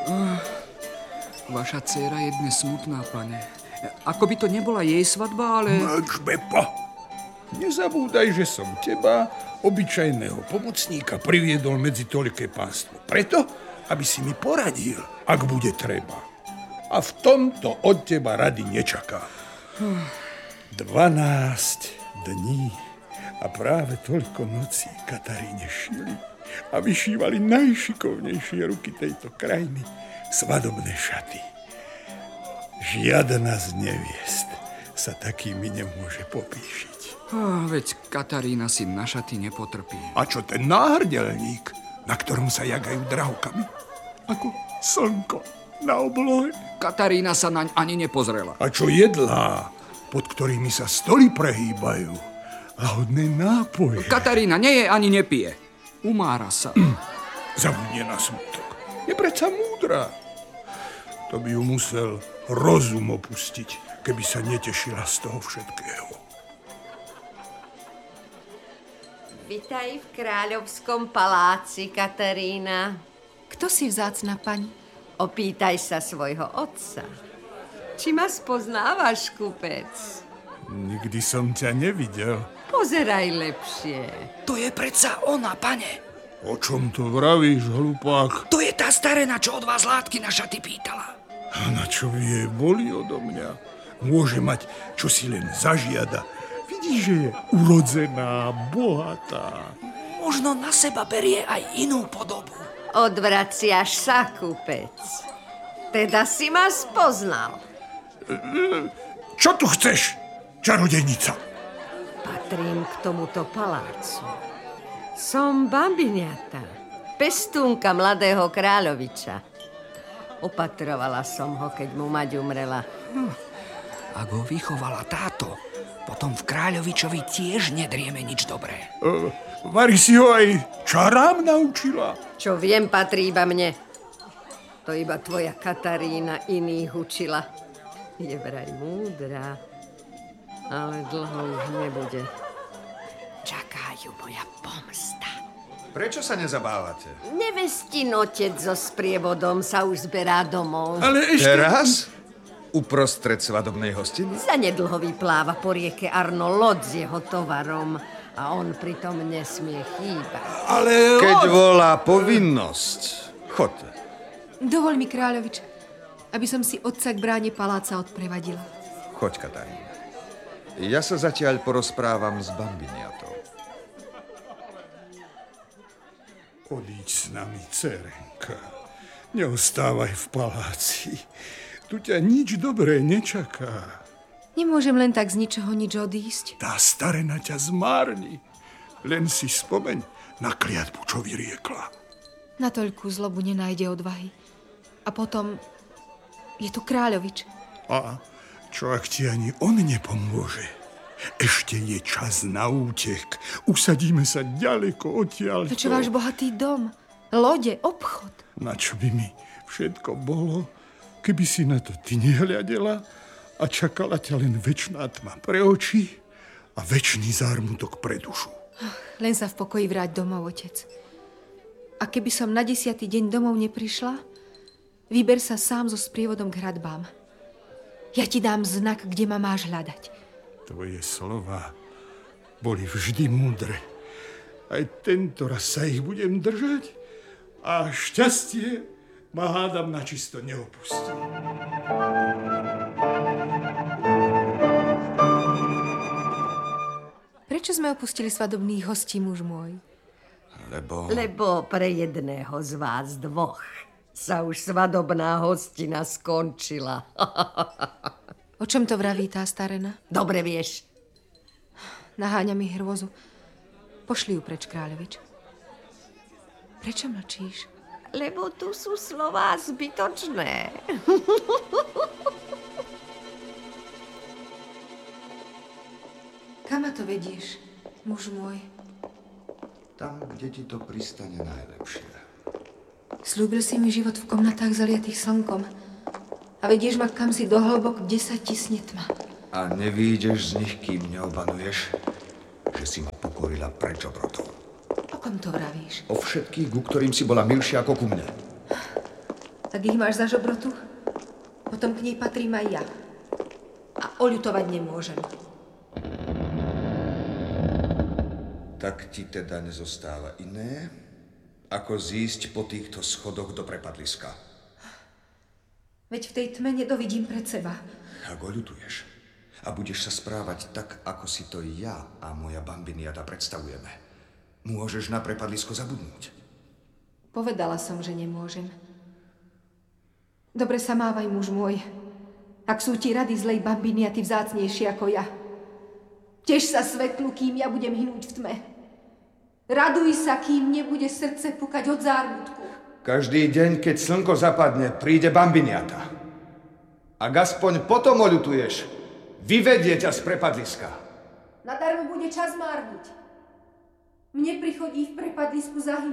Vaša dcéra je dnes smutná, pane. Ako by to nebola jej svadba, ale... Mlč, Bepo. Nezabúdaj, že som teba, obyčajného pomocníka, priviedol medzi toľké pánstvo. Preto, aby si mi poradil, ak bude treba. A v tomto od teba rady nečakám. 12 dní a práve toľko nocí Kataríne šili a vyšívali najšikovnejšie ruky tejto krajiny svadobné šaty. Žiadna z neviest sa takými nemôže popíšiť. Veď Katarína si na šaty nepotrpí. A čo ten náhrdelník, na ktorom sa jagajú drahokami? Ako slnko na oblohe. Katarína sa naň ani nepozrela. A čo jedlá, pod ktorými sa stoly prehýbajú? Lahodné nápoje. Katarína nie je ani nepije. Umára sa. Zabudne na smutok. Je predsa múdra. To by ju musel rozum opustiť, keby sa netešila z toho všetkého. Vitaj v kráľovskom paláci, Katarína. Kto si vzácna pani? Opýtaj sa svojho otca. Či ma spoznávaš, kupec? Nikdy som ťa nevidel. Pozeraj lepšie. To je predsa ona, pane. O čom to vravíš, hlupák? To je tá starena, čo od vás látky na šaty pýtala. A na čo by jej boli odo mňa? Môže mať, čo si len zažiada. Vidíš, že je urodzená, bohatá. Možno na seba berie aj inú podobu. Odvraciaš sa, kupec. Teda si ma spoznal. Čo tu chceš, čarodejnica? Patrím k tomuto palácu. Som bambiniata, pestúnka mladého kráľoviča. Opatrovala som ho, keď mu mať umrela. Ak ho vychovala táto, potom v kráľovičovi tiež nedrieme nič dobré. Vari si ho aj čarám naučila? Čo viem, patrí iba mne. To iba tvoja Katarína iných učila. Je vraj múdra, ale dlho už nebude. Čaká ju moja pomsta. Prečo sa nezabávate? Nevestin otec so sprievodom sa už zberá domov. Ale ešte... Teraz? Uprostred svadobnej hostiny? Zanedlho vypláva po rieke Arno loď s jeho tovarom a on pritom nesmie chýbať. Ale... Keď volá povinnosť, choďte. Dovoľ mi, kráľovič, aby som si otca k bráne paláca odprevadila. Choď, Katarína. Ja sa zatiaľ porozprávam s bambiniatou. Odíď s nami, dcerenka. Neostávaj v paláci. Tu ťa nič dobré nečaká. Nemôžem len tak z ničoho nič odísť. Tá starena ťa zmárni. Len si spomeň na kliatbu, čo vyriekla. Na toľkú zlobu nenájde odvahy. A potom je tu kráľovič. A čo ak ti ani on nepomôže? Ešte je čas na útek. Usadíme sa ďaleko odtiaľ. To čo váš bohatý dom, lode, obchod. Na čo by mi všetko bolo, keby si na to ty nehľadela a čakala ťa len večná tma pre oči a večný zármutok pre dušu. Len sa v pokoji vráť domov, otec. A keby som na 10. deň domov neprišla, vyber sa sám so sprievodom k hradbám. Ja ti dám znak, kde ma máš hľadať. Tvoje slova boli vždy múdre. Aj tento raz sa ich budem držať a šťastie ma hádam na čisto neopustí. Prečo sme opustili svadobných hostí, muž môj? Lebo pre jedného z vás dvoch sa už svadobná hostina skončila. O čom to vraví tá starena? Dobre vieš. Naháňa mi hrôzu. Pošli ju preč, kráľovič. Prečo mlčíš? Lebo tu sú slová zbytočné. Kam ma to vedieš, muž môj? Tam, kde ti to pristane najlepšie. Sľúbil si mi život v komnatách zaliatých slnkom a vedieš ma kam si do hlbok, kde sa tisne tma. A nevídeš z nich, kým neobanuješ, že si ma pokorila preč obrotom. O kom to vravíš? O všetkých, ku ktorým si bola milšia ako ku mne. Tak ich máš za žobrotu? Potom k nej patrím aj ja. A oľutovať nemôžem. Tak ti teda nezostáva iné, ako zísť po týchto schodoch do prepadliska. Veď v tej tme nedovidím pred seba. Ak oľutuješ a budeš sa správať tak, ako si to ja a moja bambiniata predstavujeme, môžeš na prepadlisko zabudnúť. Povedala som, že nemôžem. Dobre sa mávaj, muž môj. Ak sú ti rady zlej bambiniaty vzácnejšie ako ja. Teš sa svetlu, kým ja budem hynúť v tme. Raduj sa, kým nebude srdce pukať od zármutku. Každý deň, keď slnko zapadne, príde bambiniata. Ak aspoň potom oľutuješ, vyvedie ťa z prepadliska. Nadarmo bude čas márniť. Mne prichodí v prepadlisku zahynúť.